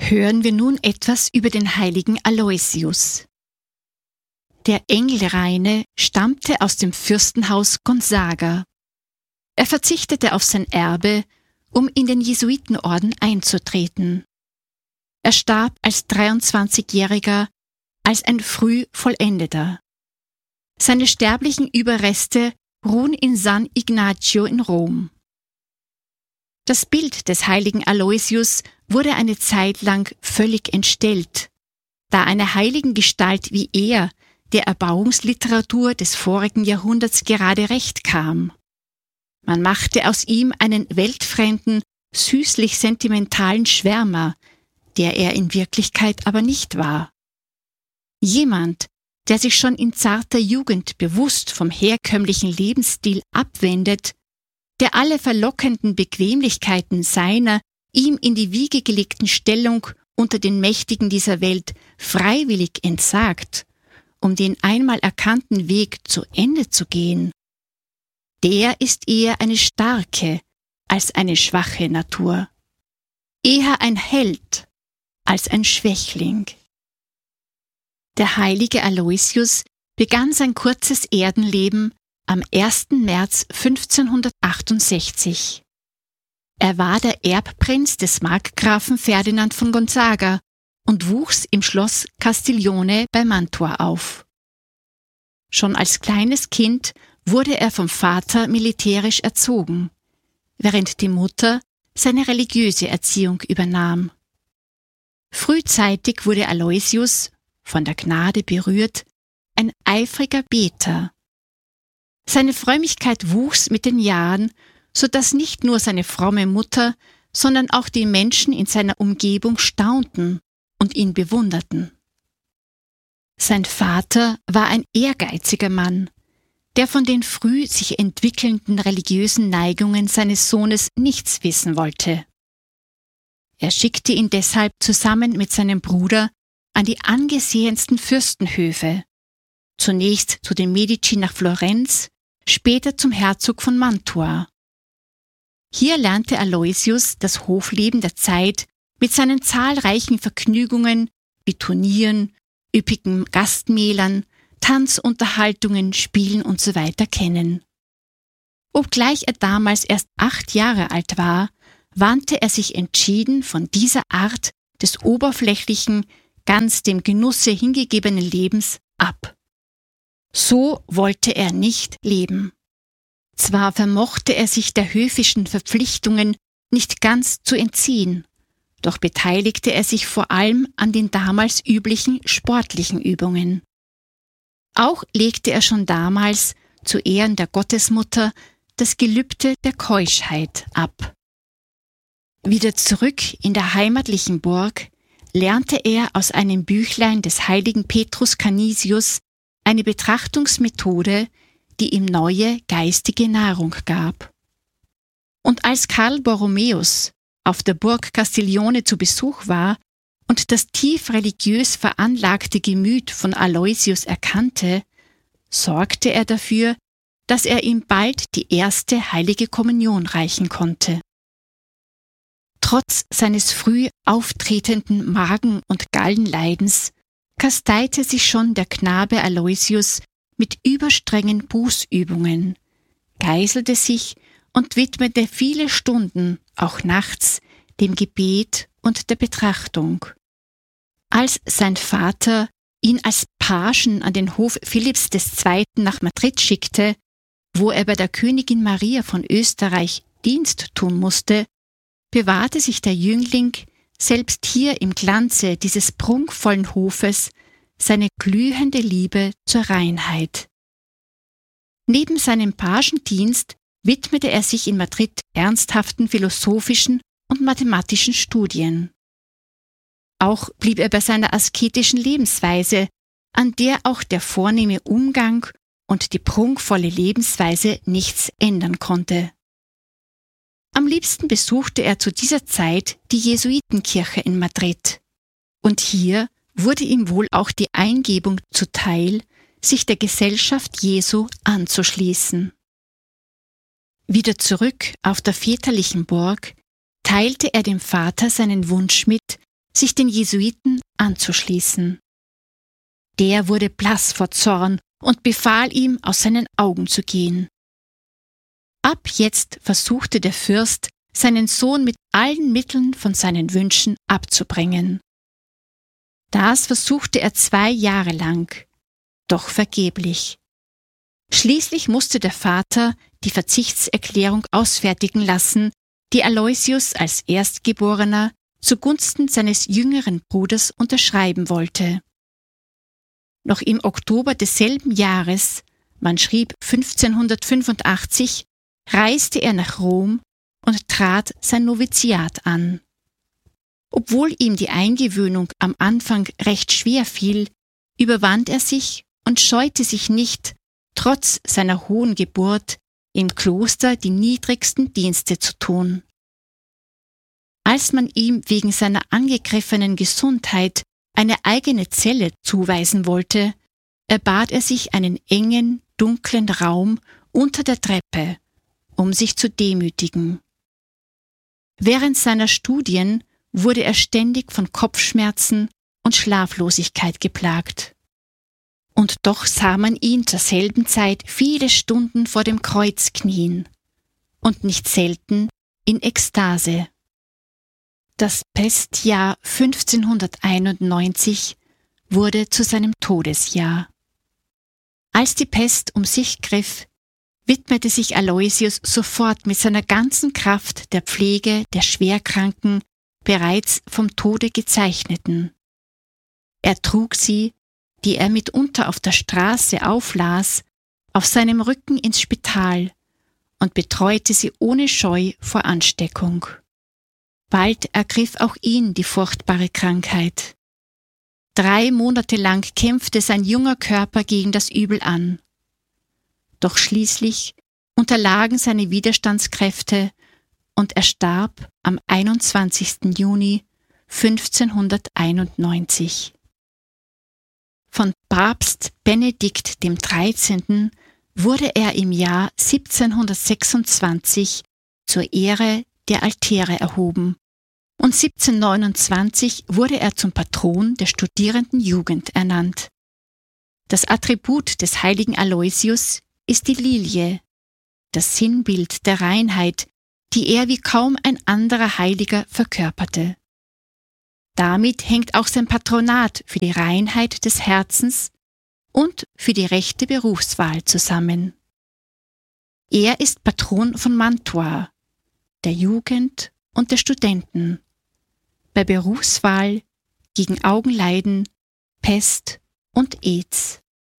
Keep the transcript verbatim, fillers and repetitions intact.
Hören wir nun etwas über den heiligen Aloysius. Der Engelreine stammte aus dem Fürstenhaus Gonzaga. Er verzichtete auf sein Erbe, um in den Jesuitenorden einzutreten. Er starb als dreiundzwanzigjähriger, als ein Frühvollendeter. Seine sterblichen Überreste ruhen in San Ignacio in Rom. Das Bild des heiligen Aloysius wurde eine Zeit lang völlig entstellt, da einer heiligen Gestalt wie er der Erbauungsliteratur des vorigen Jahrhunderts gerade recht kam. Man machte aus ihm einen weltfremden, süßlich sentimentalen Schwärmer, der er in Wirklichkeit aber nicht war. Jemand, der sich schon in zarter Jugend bewusst vom herkömmlichen Lebensstil abwendet, der alle verlockenden Bequemlichkeiten seiner ihm in die Wiege gelegten Stellung unter den Mächtigen dieser Welt freiwillig entsagt, um den einmal erkannten Weg zu Ende zu gehen, der ist eher eine starke als eine schwache Natur, eher ein Held als ein Schwächling. Der heilige Aloysius begann sein kurzes Erdenleben am ersten März fünfzehnhundertachtundsechzig. Er war der Erbprinz des Markgrafen Ferdinand von Gonzaga und wuchs im Schloss Castiglione bei Mantua auf. Schon als kleines Kind wurde er vom Vater militärisch erzogen, während die Mutter seine religiöse Erziehung übernahm. Frühzeitig wurde Aloysius, von der Gnade berührt, ein eifriger Beter. Seine Frömmigkeit wuchs mit den Jahren, so dass nicht nur seine fromme Mutter, sondern auch die Menschen in seiner Umgebung staunten und ihn bewunderten. Sein Vater war ein ehrgeiziger Mann, der von den früh sich entwickelnden religiösen Neigungen seines Sohnes nichts wissen wollte. Er schickte ihn deshalb zusammen mit seinem Bruder an die angesehensten Fürstenhöfe, zunächst zu den Medici nach Florenz, später zum Herzog von Mantua. Hier lernte Aloysius das Hofleben der Zeit mit seinen zahlreichen Vergnügungen wie Turnieren, üppigen Gastmählern, Tanzunterhaltungen, Spielen usw. kennen. Obgleich er damals erst acht Jahre alt war, wandte er sich entschieden von dieser Art des oberflächlichen, ganz dem Genusse hingegebenen Lebens ab. So wollte er nicht leben. Zwar vermochte er sich der höfischen Verpflichtungen nicht ganz zu entziehen, doch beteiligte er sich vor allem an den damals üblichen sportlichen Übungen. Auch legte er schon damals, zu Ehren der Gottesmutter, das Gelübde der Keuschheit ab. Wieder zurück in der heimatlichen Burg lernte er aus einem Büchlein des heiligen Petrus Canisius eine Betrachtungsmethode, die ihm neue geistige Nahrung gab. Und als Karl Borromäus auf der Burg Castiglione zu Besuch war und das tief religiös veranlagte Gemüt von Aloysius erkannte, sorgte er dafür, dass er ihm bald die erste heilige Kommunion reichen konnte. Trotz seines früh auftretenden Magen- und Gallenleidens kasteite sich schon der Knabe Aloysius mit überstrengen Bußübungen, geißelte sich und widmete viele Stunden, auch nachts, dem Gebet und der Betrachtung. Als sein Vater ihn als Pagen an den Hof Philipps der Zweiten nach Madrid schickte, wo er bei der Königin Maria von Österreich Dienst tun musste, bewahrte sich der Jüngling selbst hier im Glanze dieses prunkvollen Hofes seine glühende Liebe zur Reinheit. Neben seinem Pagendienst widmete er sich in Madrid ernsthaften philosophischen und mathematischen Studien. Auch blieb er bei seiner asketischen Lebensweise, an der auch der vornehme Umgang und die prunkvolle Lebensweise nichts ändern konnte. Am liebsten besuchte er zu dieser Zeit die Jesuitenkirche in Madrid. Und hier wurde ihm wohl auch die Eingebung zuteil, sich der Gesellschaft Jesu anzuschließen. Wieder zurück auf der väterlichen Burg teilte er dem Vater seinen Wunsch mit, sich den Jesuiten anzuschließen. Der wurde blass vor Zorn und befahl ihm, aus seinen Augen zu gehen. Ab jetzt versuchte der Fürst, seinen Sohn mit allen Mitteln von seinen Wünschen abzubringen. Das versuchte er zwei Jahre lang, doch vergeblich. Schließlich musste der Vater die Verzichtserklärung ausfertigen lassen, die Aloysius als Erstgeborener zugunsten seines jüngeren Bruders unterschreiben wollte. Noch im Oktober desselben Jahres, man schrieb fünfzehnhundertfünfundachtzig, reiste er nach Rom und trat sein Noviziat an. Obwohl ihm die Eingewöhnung am Anfang recht schwer fiel, überwand er sich und scheute sich nicht, trotz seiner hohen Geburt, im Kloster die niedrigsten Dienste zu tun. Als man ihm wegen seiner angegriffenen Gesundheit eine eigene Zelle zuweisen wollte, erbat er sich einen engen, dunklen Raum unter der Treppe, um sich zu demütigen. Während seiner Studien wurde er ständig von Kopfschmerzen und Schlaflosigkeit geplagt. Und doch sah man ihn zur selben Zeit viele Stunden vor dem Kreuz knien und nicht selten in Ekstase. Das Pestjahr fünfzehnhunderteinundneunzig wurde zu seinem Todesjahr. Als die Pest um sich griff, widmete sich Aloysius sofort mit seiner ganzen Kraft der Pflege der schwerkranken, bereits vom Tode gezeichneten. Er trug sie, die er mitunter auf der Straße auflas, auf seinem Rücken ins Spital und betreute sie ohne Scheu vor Ansteckung. Bald ergriff auch ihn die furchtbare Krankheit. Drei Monate lang kämpfte sein junger Körper gegen das Übel an. Doch schließlich unterlagen seine Widerstandskräfte und er starb am einundzwanzigsten Juni fünfzehnhunderteinundneunzig. Von Papst Benedikt dem Dreizehnten wurde er im Jahr siebzehnhundertsechsundzwanzig zur Ehre der Altäre erhoben und siebzehnhundertneunundzwanzig wurde er zum Patron der studierenden Jugend ernannt. Das Attribut des heiligen Aloysius ist die Lilie, das Sinnbild der Reinheit, die er wie kaum ein anderer Heiliger verkörperte. Damit hängt auch sein Patronat für die Reinheit des Herzens und für die rechte Berufswahl zusammen. Er ist Patron von Mantua, der Jugend und der Studenten, bei Berufswahl, gegen Augenleiden, Pest und Aids.